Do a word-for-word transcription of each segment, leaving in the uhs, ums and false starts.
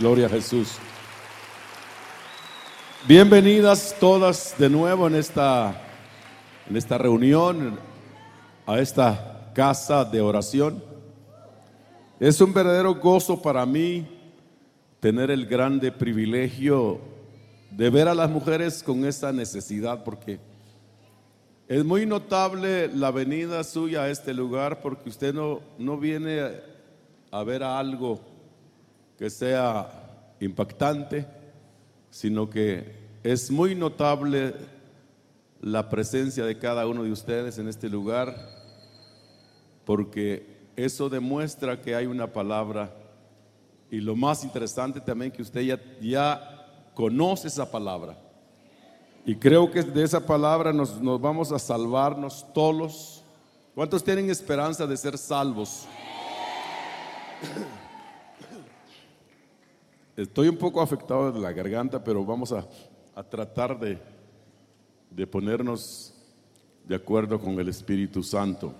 Gloria a Jesús. Bienvenidas todas de nuevo en esta, en esta reunión, a esta casa de oración. Es un verdadero gozo para mí tener el grande privilegio de ver a las mujeres con esa necesidad, porque es muy notable la venida suya a este lugar, porque usted no, no viene a ver a algo que sea impactante, sino que es muy notable la presencia de cada uno de ustedes en este lugar, porque eso demuestra que hay una palabra, y lo más interesante también que usted ya, ya conoce esa palabra, y creo que de esa palabra nos, nos vamos a salvarnos todos. ¿Cuántos tienen esperanza de ser salvos? Estoy un poco afectado de la garganta, pero vamos a, a tratar de, de ponernos de acuerdo con el Espíritu Santo.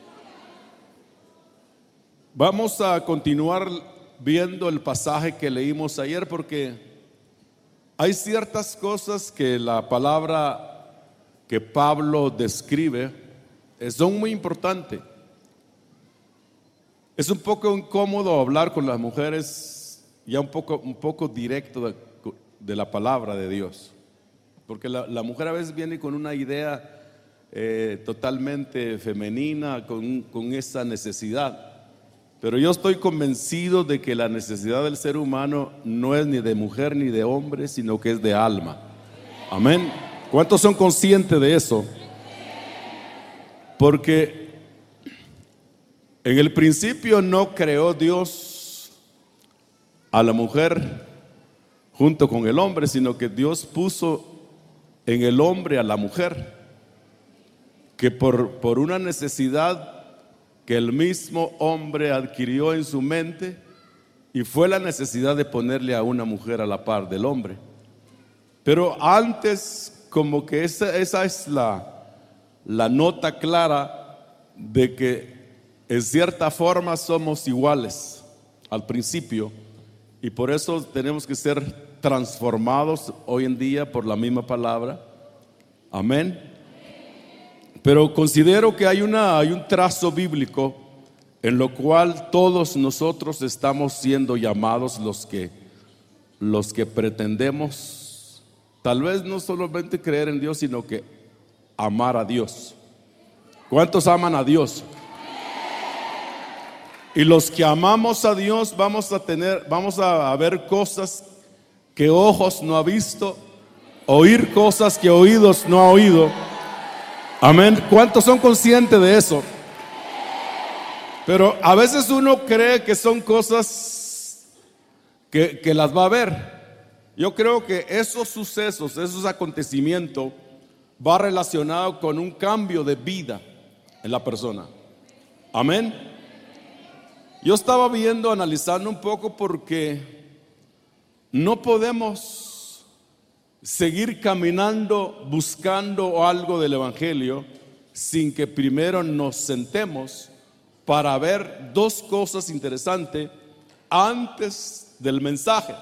Vamos a continuar viendo el pasaje que leímos ayer, porque hay ciertas cosas que la palabra que Pablo describe son muy importantes. Es un poco incómodo hablar con las mujeres ya un poco, un poco directo de, de la palabra de Dios, porque la, la mujer a veces viene con una idea eh, totalmente femenina, con, con esa necesidad. Pero yo estoy convencido de que la necesidad del ser humano no es ni de mujer ni de hombre, sino que es de alma. Amén. ¿Cuántos son conscientes de eso? Porque en el principio no creó Dios a la mujer junto con el hombre, sino que Dios puso en el hombre a la mujer, que por, por una necesidad que el mismo hombre adquirió en su mente, y fue la necesidad de ponerle a una mujer a la par del hombre. Pero antes, como que esa, esa es la, la nota clara de que en cierta forma somos iguales al principio, y por eso tenemos que ser transformados hoy en día por la misma palabra. Amén. Pero considero que hay, una, hay un trazo bíblico en lo cual todos nosotros estamos siendo llamados, los que, los que pretendemos tal vez no solamente creer en Dios, sino que amar a Dios. ¿Cuántos aman a Dios? Y los que amamos a Dios vamos a tener, vamos a ver cosas que ojos no ha visto, oír cosas que oídos no ha oído. Amén. ¿Cuántos son conscientes de eso? Pero a veces uno cree que son cosas que, que las va a ver. Yo creo que esos sucesos, esos acontecimientos, va relacionado con un cambio de vida en la persona. Amén. Yo estaba viendo, analizando un poco, porque no podemos seguir caminando buscando algo del Evangelio sin que primero nos sentemos para ver dos cosas interesantes antes del mensaje.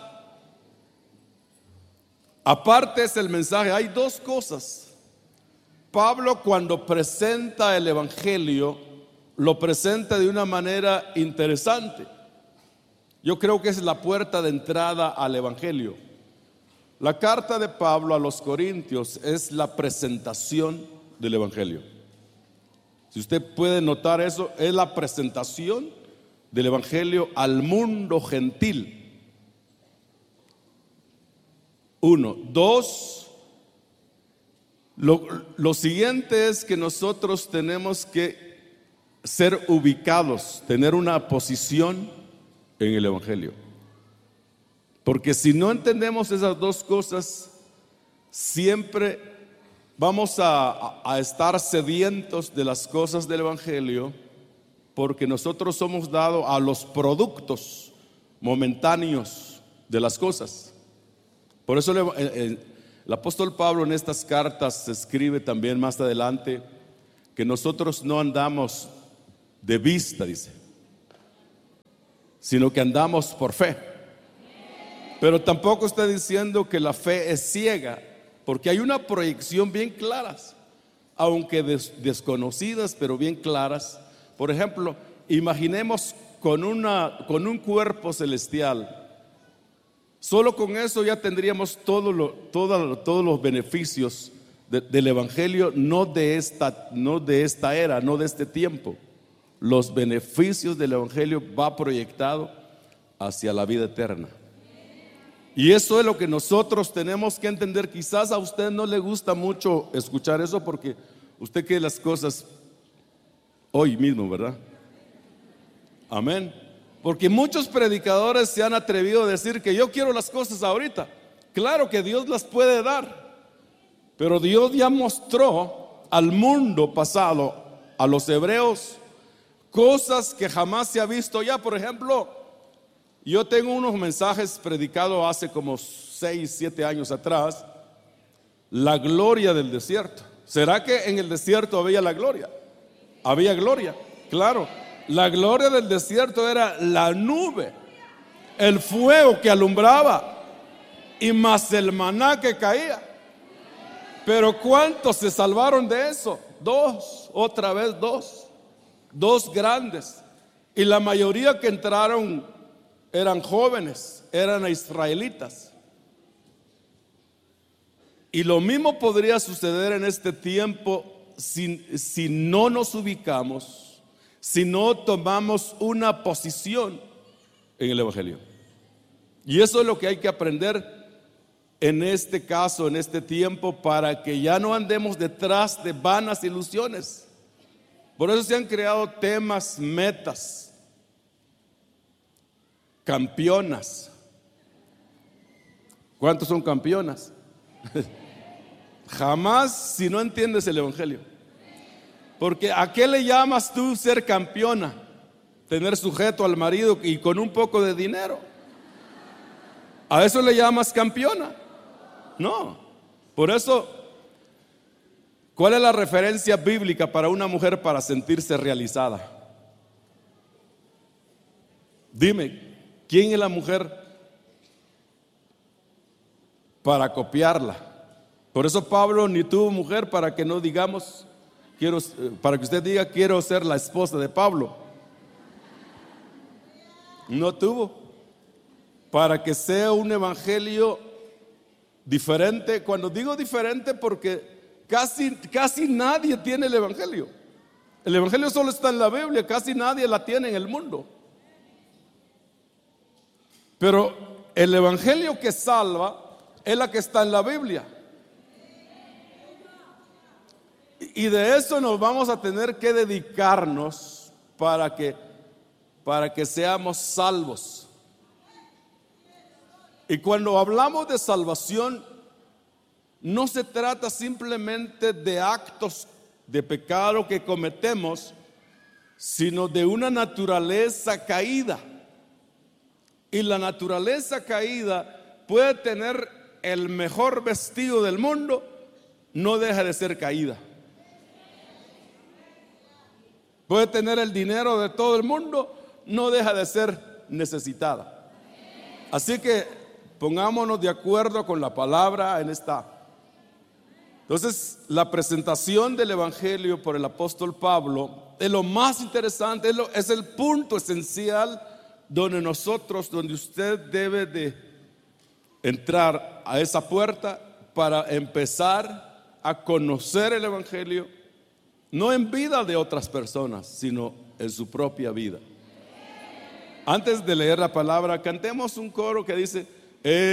Aparte es el mensaje, hay dos cosas. Pablo, cuando presenta el Evangelio, lo presenta de una manera interesante. Yo creo que es la puerta de entrada al Evangelio. La carta de Pablo a los Corintios es la presentación del Evangelio. Si usted puede notar eso, es la presentación del Evangelio al mundo gentil. Uno. Dos, lo, lo siguiente es que nosotros tenemos que ser ubicados, tener una posición en el Evangelio. Porque si no entendemos esas dos cosas, siempre vamos a, a estar sedientos de las cosas del Evangelio, porque nosotros somos dados a los productos momentáneos de las cosas. Por eso el, el, el apóstol Pablo en estas cartas escribe también más adelante que nosotros no andamos de vista, dice, sino que andamos por fe. Pero tampoco está diciendo que la fe es ciega, porque hay una proyección bien claras, aunque des- desconocidas, pero bien claras. Por ejemplo, imaginemos con, una, con un cuerpo celestial. Solo con eso ya tendríamos todo lo, todo- todos los beneficios de- del Evangelio, no de, esta, no de esta era, no de este tiempo. Los beneficios del Evangelio va proyectado hacia la vida eterna. Y eso es lo que nosotros tenemos que entender. Quizás a usted no le gusta mucho escuchar eso porque usted quiere las cosas hoy mismo, ¿verdad? Amén. Porque muchos predicadores se han atrevido a decir que yo quiero las cosas ahorita. Claro que Dios las puede dar, pero Dios ya mostró al mundo pasado, a los hebreos, cosas que jamás se ha visto ya. Por ejemplo, yo tengo unos mensajes predicados hace como seis, siete años atrás. La gloria del desierto. ¿Será que en el desierto había la gloria? Había gloria, claro. La gloria del desierto era la nube, el fuego que alumbraba y más el maná que caía. Pero ¿cuántos se salvaron de eso? Dos, otra vez dos. Dos grandes. Y la mayoría que entraron eran jóvenes, eran israelitas. Y lo mismo podría suceder en este tiempo si, si no nos ubicamos, si no tomamos una posición en el Evangelio. Y eso es lo que hay que aprender en este caso, en este tiempo, para que ya no andemos detrás de vanas ilusiones. Por eso se han creado temas, metas, campeonas. ¿Cuántos son campeonas? Jamás si no entiendes el Evangelio. Porque ¿a qué le llamas tú ser campeona? Tener sujeto al marido y con un poco de dinero. ¿A eso le llamas campeona? No. Por eso, ¿cuál es la referencia bíblica para una mujer para sentirse realizada? Dime, ¿quién es la mujer para copiarla? Por eso Pablo ni tuvo mujer, para que no digamos, quiero, para que usted diga quiero ser la esposa de Pablo. No tuvo, para que sea un evangelio diferente. Cuando digo diferente, porque casi, casi nadie tiene el evangelio. El evangelio solo está en la Biblia, casi nadie la tiene en el mundo. Pero el evangelio que salva es la que está en la Biblia. Y de eso nos vamos a tener que dedicarnos para que, para que seamos salvos. Y cuando hablamos de salvación, no se trata simplemente de actos de pecado que cometemos, sino de una naturaleza caída. Y la naturaleza caída puede tener el mejor vestido del mundo, no deja de ser caída. Puede tener el dinero de todo el mundo, no deja de ser necesitada. Así que pongámonos de acuerdo con la palabra en esta. Entonces, la presentación del evangelio por el apóstol Pablo es lo más interesante, es, lo, es el punto esencial donde nosotros, donde usted debe de entrar a esa puerta para empezar a conocer el evangelio, no en vida de otras personas, sino en su propia vida. Antes de leer la palabra, cantemos un coro que dice: